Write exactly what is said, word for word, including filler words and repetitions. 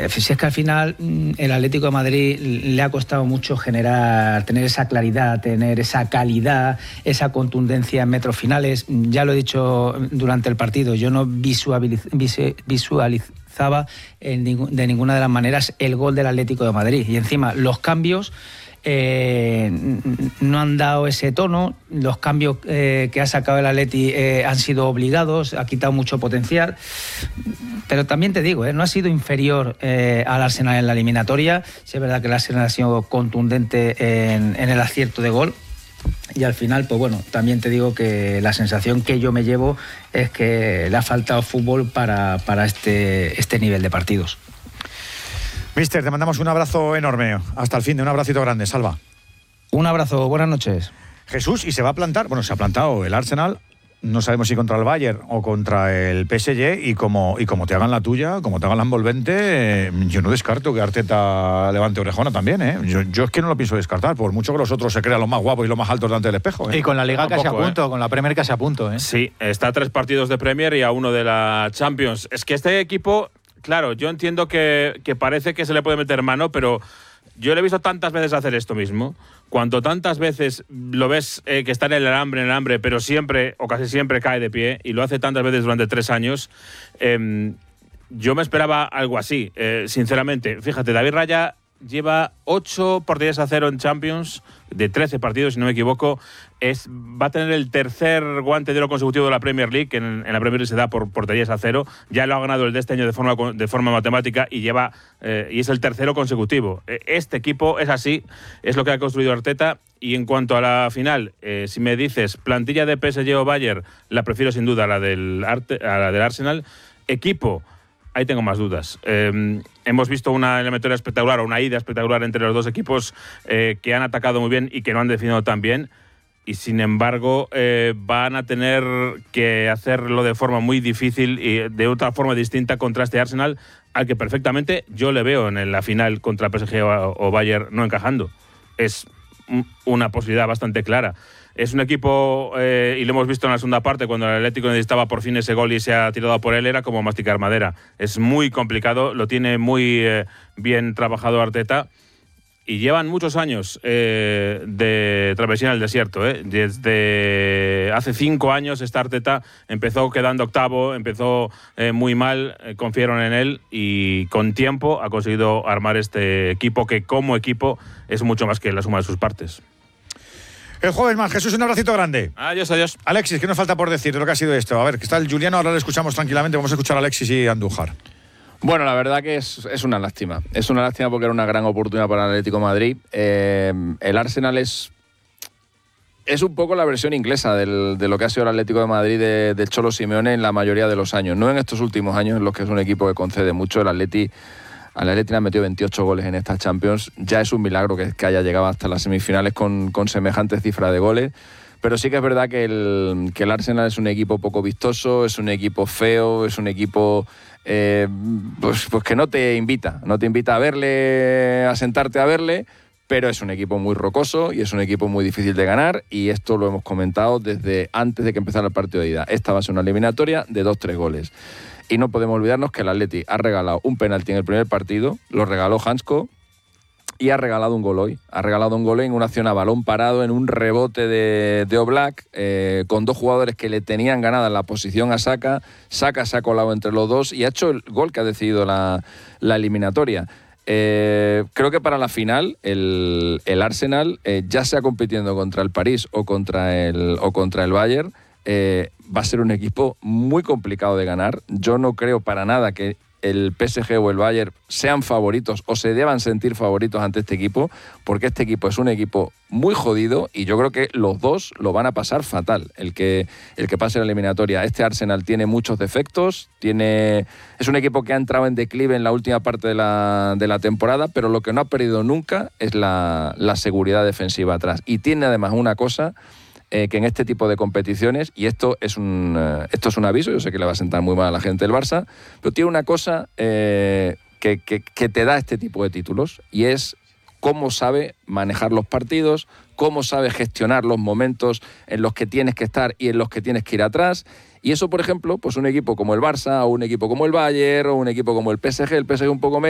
eh, si es que al final el Atlético de Madrid le ha costado mucho generar, tener esa claridad, tener esa calidad, esa contundencia en metros finales. Ya lo he dicho durante el partido, yo no visualiz, visualizaba en ningún, de ninguna de las maneras el gol del Atlético de Madrid. Y encima los cambios Eh, no han dado ese tono, los cambios eh, que ha sacado el Atleti eh, han sido obligados, ha quitado mucho potencial, pero también te digo, eh, no ha sido inferior eh, al Arsenal en la eliminatoria. Sí es verdad que el Arsenal ha sido contundente en, en el acierto de gol, y al final, pues bueno, también te digo que la sensación que yo me llevo es que le ha faltado fútbol para, para este, este nivel de partidos. Mister, te mandamos un abrazo enorme. Hasta el fin de un abracito grande. Salva. Un abrazo, buenas noches. Jesús, y se va a plantar, bueno, se ha plantado el Arsenal, no sabemos si contra el Bayern o contra el P S G, y como, y como te hagan la tuya, como te hagan la envolvente, yo no descarto que Arteta levante orejona también, ¿eh? Yo, yo es que no lo pienso descartar, por mucho que los otros se crean los más guapos y los más altos delante del espejo, ¿eh? Y con la Liga casi a punto, ¿eh? con la Premier casi a punto, ¿eh? Sí, está a tres partidos de Premier y a uno de la Champions. Es que este equipo... Claro, yo entiendo que, que parece que se le puede meter mano, pero yo le he visto tantas veces hacer esto mismo. Cuando tantas veces lo ves eh, que está en el alambre, en el alambre, pero siempre o casi siempre cae de pie, y lo hace tantas veces durante tres años, eh, yo me esperaba algo así, eh, sinceramente. Fíjate, David Raya lleva ocho porterías a cero en Champions, de trece partidos, si no me equivoco. Es, va a tener el tercer guante de oro consecutivo de la Premier League, que en, en la Premier League se da por porterías a cero. Ya lo ha ganado el de este año de forma, de forma matemática, y lleva eh, y es el tercero consecutivo. Este equipo es así, es lo que ha construido Arteta. Y en cuanto a la final, eh, si me dices plantilla de P S G o Bayern, la prefiero sin duda a la del, Arte, a la del Arsenal. Equipo, ahí tengo más dudas. Eh, hemos visto una eliminatoria espectacular, o una ida espectacular entre los dos equipos eh, que han atacado muy bien y que no han definido tan bien. Y sin embargo, eh, van a tener que hacerlo de forma muy difícil y de otra forma distinta contra este Arsenal, al que perfectamente yo le veo en la final contra P S G o, o Bayern no encajando. Es una posibilidad bastante clara. Es un equipo, eh, y lo hemos visto en la segunda parte, cuando el Atlético necesitaba por fin ese gol y se ha tirado por él, era como masticar madera. Es muy complicado, lo tiene muy eh, bien trabajado Arteta, y llevan muchos años eh, de travesía en el desierto. ¿eh? Desde hace cinco años esta Arteta empezó quedando octavo, empezó eh, muy mal, eh, confiaron en él, y con tiempo ha conseguido armar este equipo que como equipo es mucho más que la suma de sus partes. El jueves más. Jesús, un abracito grande. Adiós, adiós. Alexis, ¿qué nos falta por decir de lo que ha sido esto? A ver, que está el Juliano, ahora le escuchamos tranquilamente. Vamos a escuchar a Alexis y a Andújar. Bueno, la verdad que es, es una lástima. Es una lástima porque era una gran oportunidad para el Atlético de Madrid. Eh, el Arsenal es, es un poco la versión inglesa del, de lo que ha sido el Atlético de Madrid de, de Cholo Simeone en la mayoría de los años. No en estos últimos años en los que es un equipo que concede mucho. El Atleti, al Atleti le han metido veintiocho goles en estas Champions. Ya es un milagro que, que haya llegado hasta las semifinales con, con semejante cifra de goles. Pero sí que es verdad que el, que el Arsenal es un equipo poco vistoso, es un equipo feo, es un equipo eh, pues, pues que no te invita, no te invita a verle, a sentarte a verle, pero es un equipo muy rocoso y es un equipo muy difícil de ganar, y esto lo hemos comentado desde antes de que empezara el partido de ida. Esta va a ser una eliminatoria de dos tres goles. Y no podemos olvidarnos que el Atleti ha regalado un penalti en el primer partido, lo regaló Hansko, y ha regalado un gol hoy. Ha regalado un gol en una acción a balón parado, en un rebote de, de Oblak, eh, con dos jugadores que le tenían ganada la posición a Saka. Saka se ha colado entre los dos y ha hecho el gol que ha decidido la, la eliminatoria. Eh, creo que para la final el, el Arsenal, eh, ya sea compitiendo contra el París o contra el, o contra el Bayern, eh, va a ser un equipo muy complicado de ganar. Yo no creo para nada que el P S G o el Bayern sean favoritos o se deban sentir favoritos ante este equipo, porque este equipo es un equipo muy jodido y yo creo que los dos lo van a pasar fatal, el que, el que pase la eliminatoria. Este Arsenal tiene muchos defectos, tiene, es un equipo que ha entrado en declive en la última parte de la, de la temporada, pero lo que no ha perdido nunca es la, la seguridad defensiva atrás. Y tiene además una cosa Eh, que en este tipo de competiciones, y esto es un eh, esto es un aviso, yo sé que le va a sentar muy mal a la gente del Barça, pero tiene una cosa eh, que, que, que te da este tipo de títulos, y es cómo sabe manejar los partidos, cómo sabe gestionar los momentos en los que tienes que estar y en los que tienes que ir atrás. Y eso, por ejemplo, pues un equipo como el Barça, o un equipo como el Bayern, o un equipo como el P S G, el P S G un poco menos,